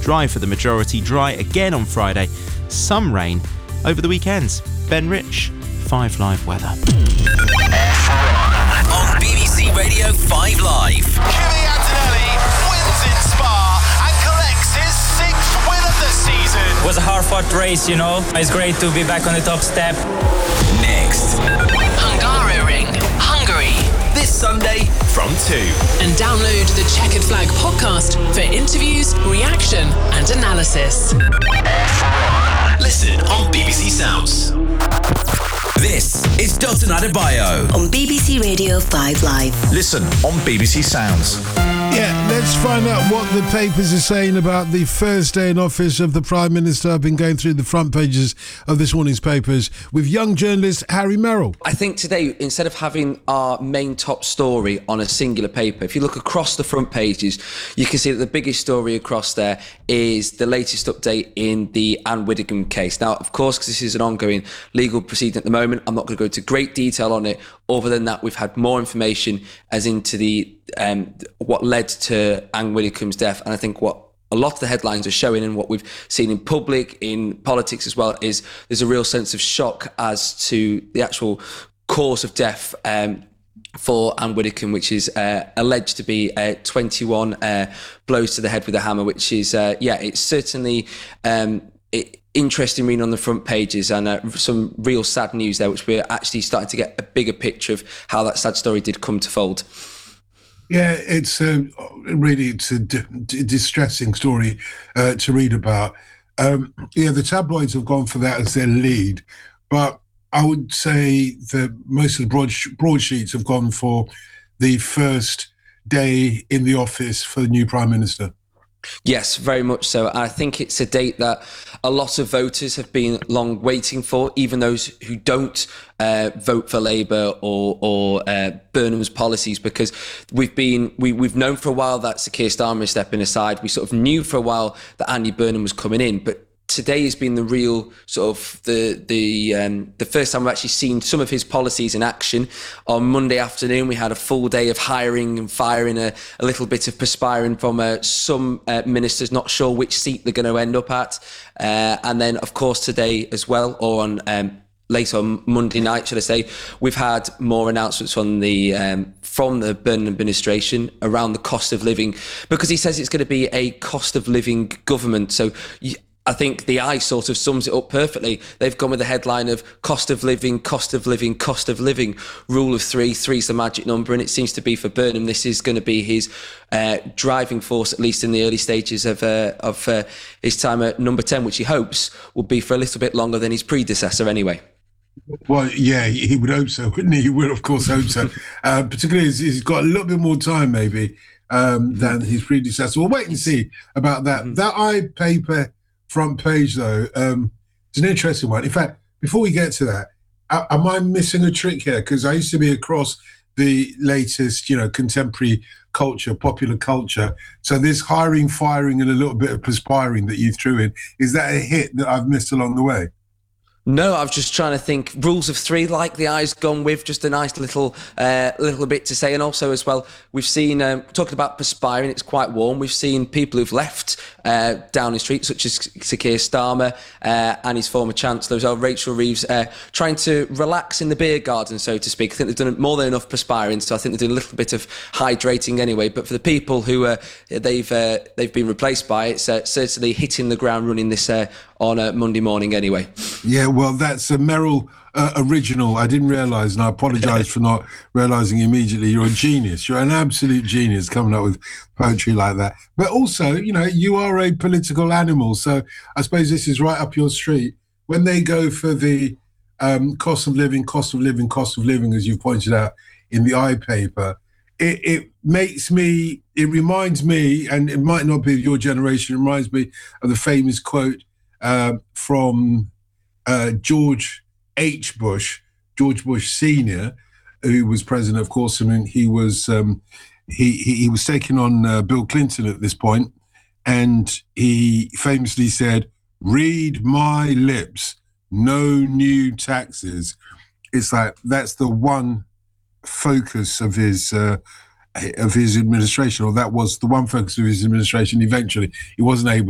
dry for the majority, dry again on Friday, some rain over the weekends. Ben Rich, 5 Live weather. On BBC Radio 5 Live. Kimi Antonelli wins in Spa and collects his 6th win of the season. It was a hard-fought race, you know. It's great to be back on the top step. Next. Hungaroring, Hungary. This Sunday from 2. And download the Checkered Flag podcast for interviews, reaction and analysis. Listen on BBC Sounds. This is Dotun Adebayo on BBC Radio 5 Live. Listen on BBC Sounds. Yeah, let's find out what the papers are saying about the first day in office of the Prime Minister. I've been going through the front pages of this morning's papers with young journalist Harry Merrill. I think today, instead of having our main top story on a singular paper, if you look across the front pages, you can see that the biggest story across there is the latest update in the Anne Widdecombe case. Now, of course, because this is an ongoing legal proceeding at the moment, I'm not going to go into great detail on it. Other than that, we've had more information as into the what led to Anne Widdecombe's death. And I think what a lot of the headlines are showing and what we've seen in public, in politics as well, is there's a real sense of shock as to the actual cause of death for Anne Widdecombe, which is alleged to be 21 blows to the head with a hammer, which is, it's certainly interesting reading on the front pages and some real sad news there, which we're actually starting to get a bigger picture of how that sad story did come to fold. Yeah, it's it's a distressing story to read about. The tabloids have gone for that as their lead, but I would say that most of the broadsheets have gone for the first day in the office for the new Prime Minister. Yes, very much so. I think it's a date that a lot of voters have been long waiting for, even those who don't vote for Labour or Burnham's policies, because we've known for a while that Sir Keir Starmer is stepping aside. We sort of knew for a while that Andy Burnham was coming in, but today has been the real sort of the first time we've actually seen some of his policies in action. On Monday afternoon, we had a full day of hiring and firing, a little bit of perspiring from some ministers, not sure which seat they're going to end up at. And then, of course, today as well, or on late on Monday night, should I say, we've had more announcements from the Burnham administration around the cost of living, because he says it's going to be a cost of living government. So I think the eye sort of sums it up perfectly. They've gone with the headline of cost of living, cost of living, cost of living, rule of three. Three's the magic number, and it seems to be for Burnham. This is going to be his driving force, at least in the early stages of his time at number 10, which he hopes will be for a little bit longer than his predecessor anyway. Well, yeah, he would hope so, wouldn't he? He would, of course, hope so. Particularly as he's got a little bit more time, maybe, than his predecessor. We'll wait and see about that. Mm-hmm. That iPaper front page, though, it's an interesting one. In fact, before we get to that, am I missing a trick here? Because I used to be across the latest, contemporary culture, popular culture. So this hiring, firing, and a little bit of perspiring that you threw in, is that a hit that I've missed along the way? No, I was just trying to think. Rules of three, like the eye's gone with, just a nice little bit to say. And also as well, we've seen, talking about perspiring, it's quite warm. We've seen people who've left Downing Street, such as Sir Keir Starmer and his former Chancellor as well, Rachel Reeves, trying to relax in the beer garden, so to speak. I think they've done more than enough perspiring, so I think they're doing a little bit of hydrating anyway. But for the people who they've been replaced by, it's certainly hitting the ground running this on a Monday morning anyway. Yeah, well, that's a Merrill original. I didn't realise, and I apologise for not realising immediately. You're a genius. You're an absolute genius coming up with poetry like that. But also, you are a political animal, so I suppose this is right up your street. When they go for the cost of living, as you've pointed out in the iPaper, it reminds me, and it might not be of your generation, it reminds me of the famous quote from George Bush Senior, who was president, of course. I mean, he was taking on Bill Clinton at this point, and he famously said, "Read my lips, no new taxes." It's like that's the one focus of his administration, or that was the one focus of his administration. Eventually, he wasn't able